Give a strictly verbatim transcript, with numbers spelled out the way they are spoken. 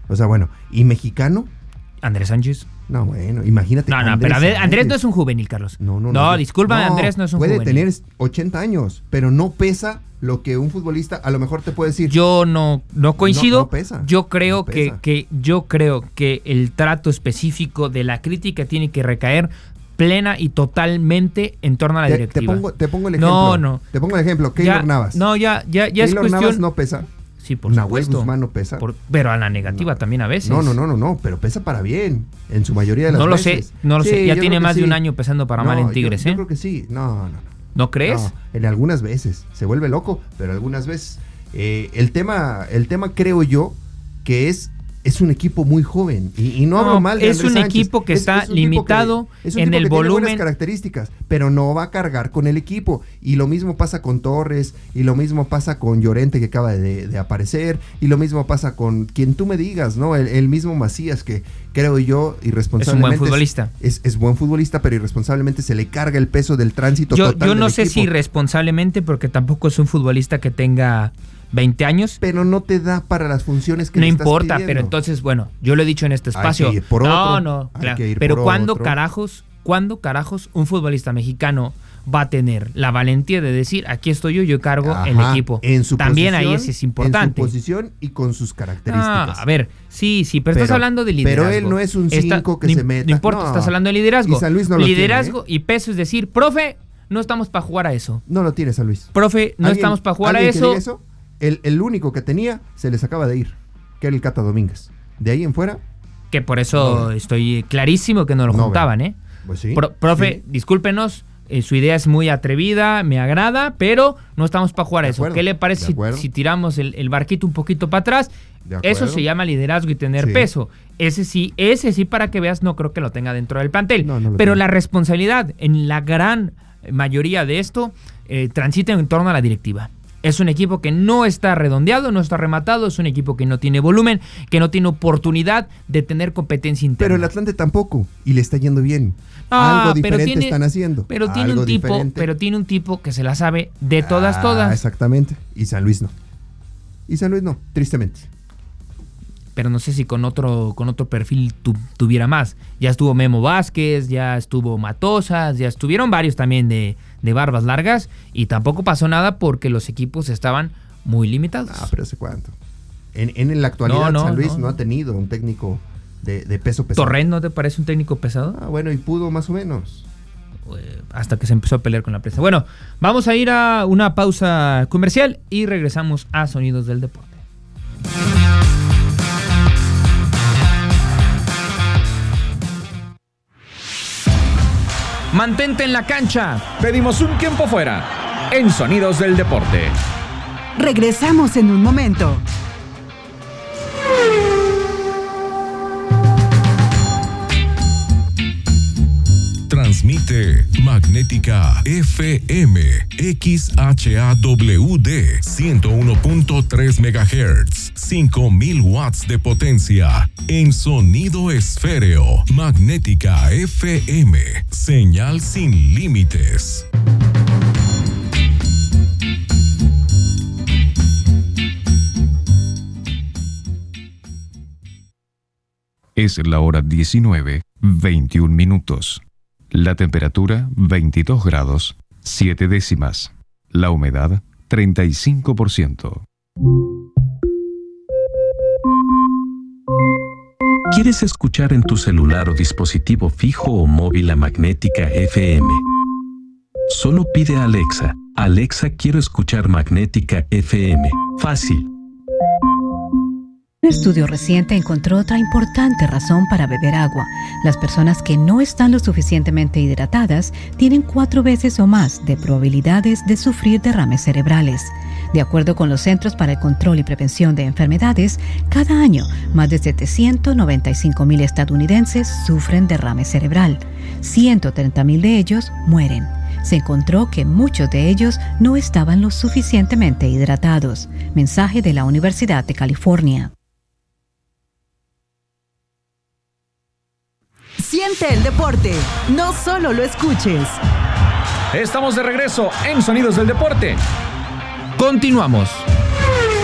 O sea, bueno, ¿y mexicano? Andrés Sánchez. No, bueno, imagínate. No, no, Andrés pero a ver, Sánchez. Andrés no es un juvenil, Carlos. No, no, no. No, discúlpame, no, Andrés no es un puede juvenil. Puede tener ochenta años, pero no pesa lo que un futbolista a lo mejor te puede decir. Yo no, no coincido. No, no pesa. Yo creo No pesa. que, que yo creo que el trato específico de la crítica tiene que recaer plena y totalmente en torno a la te, directiva. Te pongo, te pongo el ejemplo. No, no. Te pongo el ejemplo. Keylor Ya, Navas. No, ya, ya, ya es Keylor cuestión. Navas no pesa. Sí, por Nahuel supuesto. Guzmán no pesa. Por, pero a la negativa no. también a veces. No, no, no, no, no, pero pesa para bien, en su mayoría de las no lo veces. sé, no lo Sí, sé. Ya yo tiene creo que más de sí. un año pesando para no, mal en Tigres, yo, ¿eh? Yo creo que sí. No, no, no. ¿No crees? No, en algunas veces. Se vuelve loco, pero algunas veces. Eh, el tema, el tema creo yo que es es un equipo muy joven y, y no, No, hablo mal de es Andrés un Sánchez. equipo que Es- está es un tipo limitado que- es un en tipo el que tiene volumen. buenas características, pero no va a cargar con el equipo. Y lo mismo pasa con Torres, y lo mismo pasa con Llorente, que acaba de, de aparecer, y lo mismo pasa con quien tú me digas, ¿no? El, el mismo Macías, que creo yo irresponsablemente Es un buen futbolista. Es, es, es buen futbolista, pero irresponsablemente se le carga el peso del tránsito Yo, total yo no del sé equipo. si responsablemente, porque tampoco es un futbolista que tenga veinte años. Pero no te da para las funciones que No le estás importa, pidiendo. pero entonces, bueno, yo lo he dicho en este Hay espacio. que ir por no, otro, no, hay claro. que ir Pero por ¿cuándo otro. carajos, cuándo carajos un futbolista mexicano va a tener la valentía de decir, aquí estoy yo, yo cargo Ajá, el equipo? en su También ahí posición, ese es importante. En su posición y con sus características. Ah, a ver, sí, sí, pero, estás Pero- hablando de liderazgo. pero él no es un cinco que no, se meta. No importa, No. estás hablando de liderazgo. Y San Luis no lo liderazgo tiene, y peso es decir, profe, no estamos para jugar a eso. No lo tiene San Luis. Profe, no ¿Alguien- estamos para jugar a alguien que eso. diga eso? El, el único que tenía se les acaba de ir, que era el Cata Domínguez. De ahí en fuera, Que por eso No. estoy clarísimo que no lo No, juntaban, ¿eh? pues sí. Pro- profe, sí. discúlpenos, eh, su idea es muy atrevida, me agrada, pero no estamos para jugar a De eso. acuerdo, ¿Qué le parece de si, acuerdo. si tiramos el, el barquito un poquito para atrás? De Eso acuerdo. se llama liderazgo y tener Sí. peso. Ese sí, ese sí, para que veas, no creo que lo tenga dentro del plantel. No, no lo pero tiene. la responsabilidad en la gran mayoría de esto eh, transita en torno a la directiva. Es un equipo que no está redondeado, no está rematado, es un equipo que no tiene volumen, que no tiene oportunidad de tener competencia interna. Pero el Atlante tampoco, y le está yendo bien. Ah, Algo pero diferente tiene- están haciendo. Pero tiene Algo un tipo, diferente. pero tiene un tipo que se la sabe de todas, Ah, todas. Exactamente. Y San Luis no. Y San Luis no, tristemente. Pero no sé si con otro, con otro perfil tu- tuviera más. Ya estuvo Memo Vázquez, ya estuvo Matosas, ya estuvieron varios también de, de barbas largas y tampoco pasó nada porque los equipos estaban muy limitados. Ah, pero ¿hace cuánto? En, en la actualidad No, no, San Luis no, no, no. ha tenido un técnico de, de peso pesado. ¿Torrent no te parece un técnico pesado? Ah, bueno, y pudo más o menos. Eh, Hasta que se empezó a pelear con la prensa. Bueno, vamos a ir a una pausa comercial y regresamos a Sonidos del Deporte. Mantente en la cancha. Pedimos un tiempo fuera en Sonidos del Deporte. Regresamos en un momento. Transmite Magnética F M X H A W D ciento uno punto tres megahertz, cinco mil watts de potencia en sonido esféreo. Magnética F M, señal sin límites. Es la hora diecinueve, veintiún minutos. La temperatura veintidós grados, siete décimas. La humedad treinta y cinco por ciento. ¿Quieres escuchar en tu celular o dispositivo fijo o móvil a Magnética F M? Solo pide a Alexa, Alexa, quiero escuchar Magnética F M. Fácil. Un estudio reciente encontró otra importante razón para beber agua. Las personas que no están lo suficientemente hidratadas tienen cuatro veces o más de probabilidades de sufrir derrames cerebrales. De acuerdo con los Centros para el Control y Prevención de Enfermedades, cada año más de setecientos noventa y cinco mil estadounidenses sufren derrame cerebral. ciento treinta mil de ellos mueren. Se encontró que muchos de ellos no estaban lo suficientemente hidratados. Mensaje de la Universidad de California. Siente el deporte, no solo lo escuches. Estamos de regreso en Sonidos del Deporte. Continuamos.